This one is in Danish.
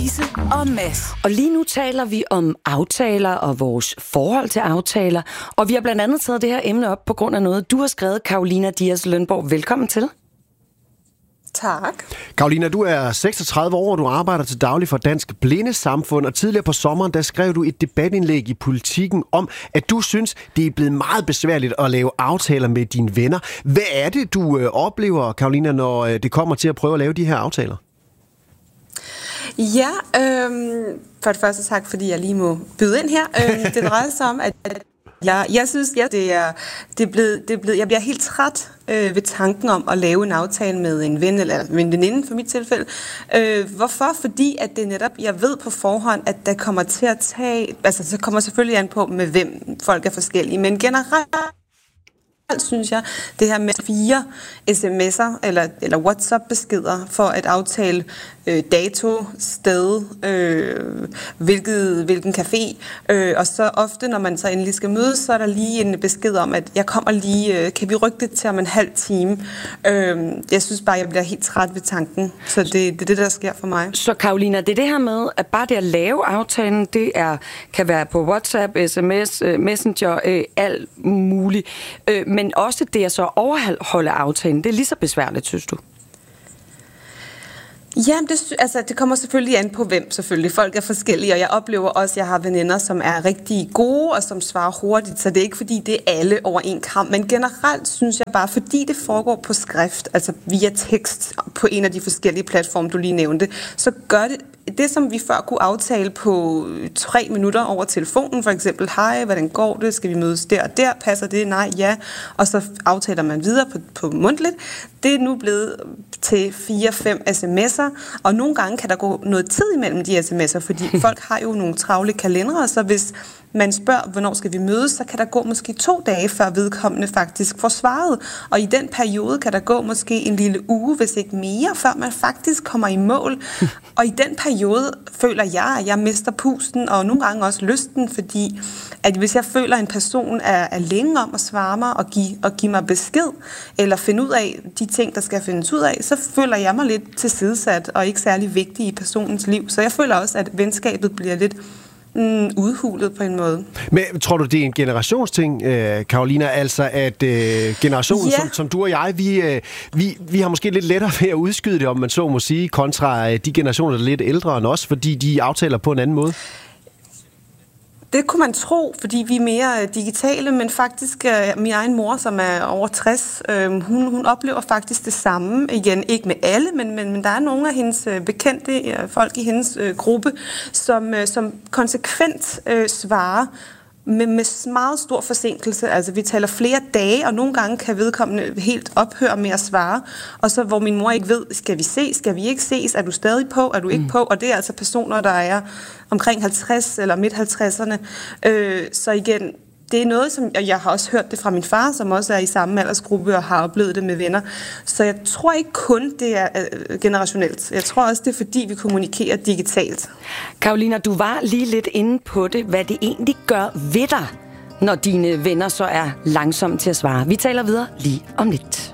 Louise og Mads. Og lige nu taler vi om aftaler og vores forhold til aftaler. Og vi har blandt andet taget det her emne op på grund af noget, du har skrevet, Carolina Dias Lønborg. Velkommen til. Tak. Carolina, du er 36 år, og du arbejder til daglig for Dansk Blindesamfund, og tidligere på sommeren, der skrev du et debatindlæg i Politiken om, at du synes, det er blevet meget besværligt at lave aftaler med dine venner. Hvad er det, du oplever, Carolina, når det kommer til at prøve at lave de her aftaler? Ja, for det første tak, fordi jeg lige må byde ind her. Det drejer sig om, at jeg synes, det er blevet, jeg bliver helt træt ved tanken om at lave en aftale med en ven eller en veninde for mit tilfælde. Hvorfor? Fordi at det netop, jeg ved på forhånd, at der kommer til at tage, altså så kommer selvfølgelig an på, med hvem folk er forskellige, men generelt synes jeg, det her med 4 sms'er eller WhatsApp-beskeder for at aftale dato, sted, hvilken café, og så ofte, når man så endelig skal mødes, så er der lige en besked om, at jeg kommer lige, kan vi rykke det til om en halv time? Jeg synes bare, jeg bliver helt træt ved tanken, så det er det, der sker for mig. Så Carolina, det er det her med, at bare det at lave aftalen, det kan være på WhatsApp, sms, Messenger, alt muligt, men også det at så overholde aftalen, det er lige så besværligt, synes du? Ja, det kommer selvfølgelig an på hvem, selvfølgelig. Folk er forskellige, og jeg oplever også, at jeg har veninder, som er rigtig gode, og som svarer hurtigt, så det er ikke fordi, det er alle over en kam. Men generelt synes jeg bare, fordi det foregår på skrift, altså via tekst på en af de forskellige platforme, du lige nævnte, så gør det, som vi før kunne aftale på 3 minutter over telefonen, for eksempel, hej, hvordan går det, skal vi mødes der og der, passer det, nej, ja, og så aftaler man videre på mundtligt. Det er nu blevet til 4-5 sms'er, og nogle gange kan der gå noget tid imellem de sms'er, fordi folk har jo nogle travle kalendere, så hvis man spørger, hvornår skal vi mødes, så kan der gå måske 2 dage, før vedkommende faktisk får svaret. Og i den periode kan der gå måske en lille uge, hvis ikke mere, før man faktisk kommer i mål. Og i den periode føler jeg, at jeg mister pusten, og nogle gange også lysten, fordi at hvis jeg føler, at en person er længe om at svare mig og give mig besked, eller finde ud af de ting, der skal findes ud af, så føler jeg mig lidt tilsidesat og ikke særlig vigtig i personens liv. Så jeg føler også, at venskabet bliver lidt udhulet på en måde. Men tror du, det er en generationsting, Carolina? Altså, at generationen, som du og jeg, vi har måske lidt lettere ved at udskyde det, om man så må sige, kontra de generationer, der er lidt ældre end os, fordi de aftaler på en anden måde? Det kunne man tro, fordi vi er mere digitale, men faktisk min egen mor, som er over 60, hun oplever faktisk det samme. Igen, ikke med alle, men der er nogle af hendes bekendte folk i hendes gruppe, som konsekvent svarer med meget stor forsinkelse. Altså, vi taler flere dage, og nogle gange kan vedkommende helt ophøre med at svare. Og så, hvor min mor ikke ved, skal vi ses, skal vi ikke ses, er du stadig på, er du ikke på? Og det er altså personer, der er omkring 50 eller midt-50'erne. Så igen, det er noget, som jeg har også hørt det fra min far, som også er i samme aldersgruppe og har oplevet det med venner. Så jeg tror ikke kun, det er generationelt. Jeg tror også, det er fordi, vi kommunikerer digitalt. Carolina, du var lige lidt inde på det, hvad det egentlig gør ved dig, når dine venner så er langsomme til at svare. Vi taler videre lige om lidt.